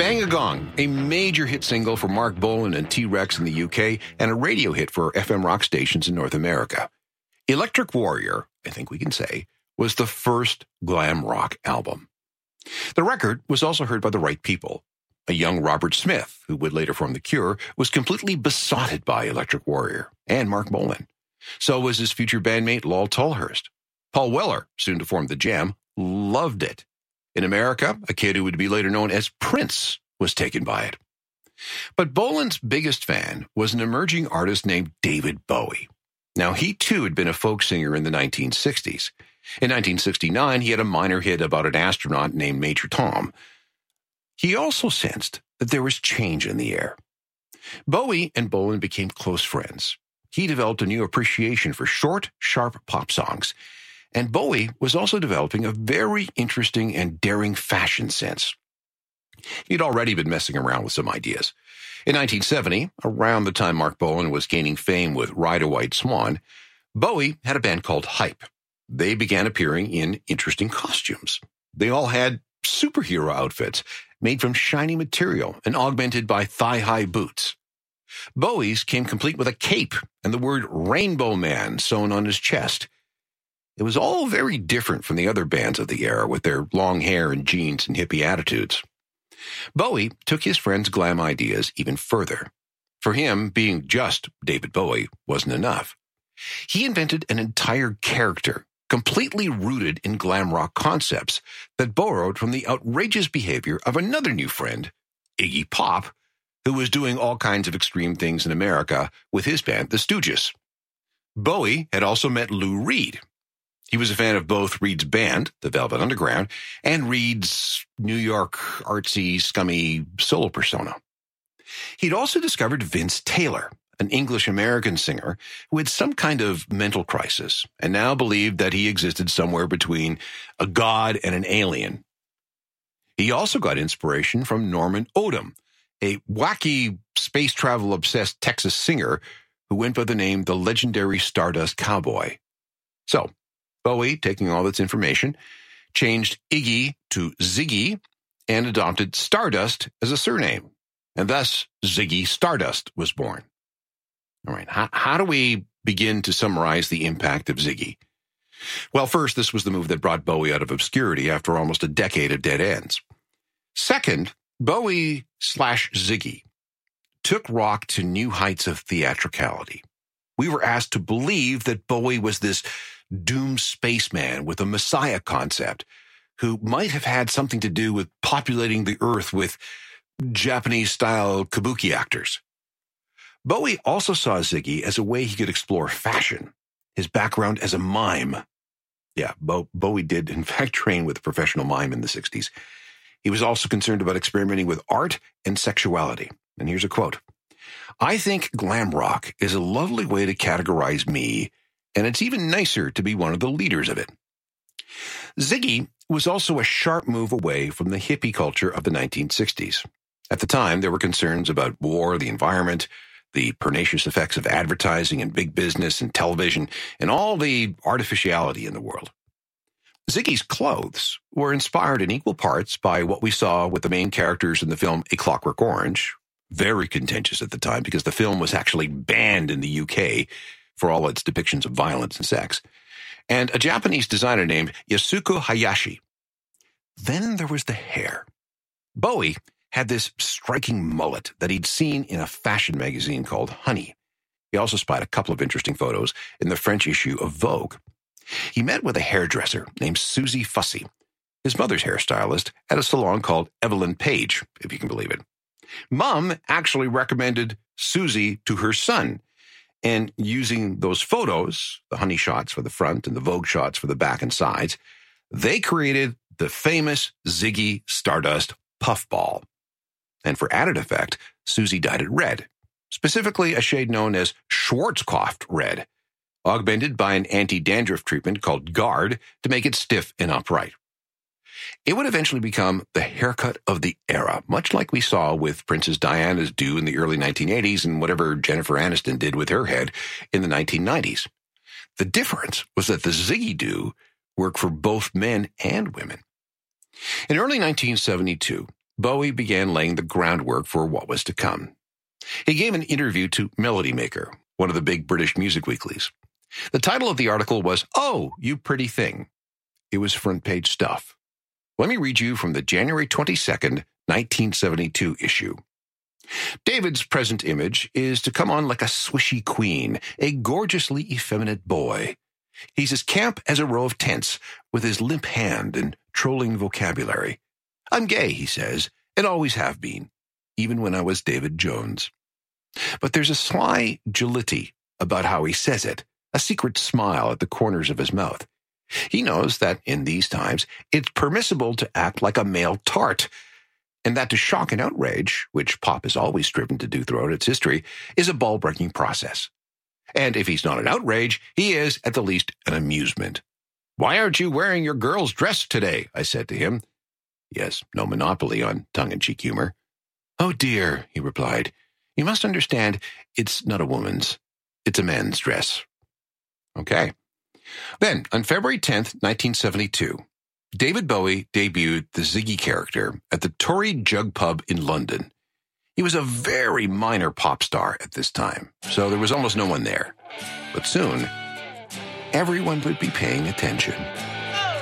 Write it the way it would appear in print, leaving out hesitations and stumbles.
Bang a Gong, a major hit single for Mark Bolan and T-Rex in the UK and a radio hit for FM rock stations in North America. Electric Warrior, I think we can say, was the first glam rock album. The record was also heard by the right people. A young Robert Smith, who would later form The Cure, was completely besotted by Electric Warrior and Mark Bolan. So was his future bandmate Lol Tolhurst. Paul Weller, soon to form The Jam, loved it. In America, a kid who would be later known as Prince was taken by it. But Bolan's biggest fan was an emerging artist named David Bowie. Now, he too had been a folk singer in the 1960s. In 1969, he had a minor hit about an astronaut named Major Tom. He also sensed that there was change in the air. Bowie and Bolan became close friends. He developed a new appreciation for short, sharp pop songs. And Bowie was also developing a very interesting and daring fashion sense. He'd already been messing around with some ideas. In 1970, around the time Mark Bolan was gaining fame with Ride a White Swan, Bowie had a band called Hype. They began appearing in interesting costumes. They all had superhero outfits made from shiny material and augmented by thigh-high boots. Bowie's came complete with a cape and the word Rainbow Man sewn on his chest. It was all very different from the other bands of the era with their long hair and jeans and hippie attitudes. Bowie took his friend's glam ideas even further. For him, being just David Bowie wasn't enough. He invented an entire character, completely rooted in glam rock concepts that borrowed from the outrageous behavior of another new friend, Iggy Pop, who was doing all kinds of extreme things in America with his band, The Stooges. Bowie had also met Lou Reed. He was a fan of both Reed's band, The Velvet Underground, and Reed's New York artsy, scummy solo persona. He'd also discovered Vince Taylor, an English-American singer who had some kind of mental crisis and now believed that he existed somewhere between a god and an alien. He also got inspiration from Norman Odom, a wacky space travel-obsessed Texas singer who went by the name the legendary Stardust Cowboy. So, Bowie, taking all this information, changed Iggy to Ziggy and adopted Stardust as a surname. And thus, Ziggy Stardust was born. All right, how do we begin to summarize the impact of Ziggy? Well, first, this was the move that brought Bowie out of obscurity after almost a decade of dead ends. Second, Bowie/Ziggy took rock to new heights of theatricality. We were asked to believe that Bowie was this doomed spaceman with a messiah concept who might have had something to do with populating the earth with Japanese-style kabuki actors. Bowie also saw Ziggy as a way he could explore fashion, his background as a mime. Yeah, Bowie did, in fact, train with a professional mime in the 60s. He was also concerned about experimenting with art and sexuality. And here's a quote. "I think glam rock is a lovely way to categorize me, and it's even nicer to be one of the leaders of it." Ziggy was also a sharp move away from the hippie culture of the 1960s. At the time, there were concerns about war, the environment, the pernicious effects of advertising and big business and television, and all the artificiality in the world. Ziggy's clothes were inspired in equal parts by what we saw with the main characters in the film A Clockwork Orange, very contentious at the time because the film was actually banned in the UK for all its depictions of violence and sex, and a Japanese designer named Yasuko Hayashi. Then there was the hair. Bowie had this striking mullet that he'd seen in a fashion magazine called Honey. He also spied a couple of interesting photos in the French issue of Vogue. He met with a hairdresser named Susie Fussy. His mother's hairstylist had a salon called Evelyn Page, if you can believe it. Mom actually recommended Susie to her son, and using those photos, the Honey shots for the front and the Vogue shots for the back and sides, they created the famous Ziggy Stardust puffball. And for added effect, Susie dyed it red, specifically a shade known as Schwarzkopf red, augmented by an anti-dandruff treatment called Guard to make it stiff and upright. It would eventually become the haircut of the era, much like we saw with Princess Diana's do in the early 1980s and whatever Jennifer Aniston did with her head in the 1990s. The difference was that the Ziggy do worked for both men and women. In early 1972, Bowie began laying the groundwork for what was to come. He gave an interview to Melody Maker, one of the big British music weeklies. The title of the article was, "Oh, You Pretty Thing." It was front-page stuff. Let me read you from the January 22nd, 1972 issue. David's present image is to come on like a swishy queen, a gorgeously effeminate boy. He's as camp as a row of tents, with his limp hand and trolling vocabulary. "I'm gay," he says, "and always have been, even when I was David Jones." But there's a sly jollity about how he says it, a secret smile at the corners of his mouth. He knows that in these times, it's permissible to act like a male tart, and that to shock and outrage, which pop has always striven to do throughout its history, is a ball-breaking process. And if he's not an outrage, he is, at the least, an amusement. "Why aren't you wearing your girl's dress today?" I said to him. He has no monopoly on tongue-in-cheek humor. "Oh dear," he replied, "you must understand, it's not a woman's. It's a man's dress." Okay. Then, on February 10th, 1972, David Bowie debuted the Ziggy character at the Tory Jug Pub in London. He was a very minor pop star at this time, so there was almost no one there. But soon, everyone would be paying attention.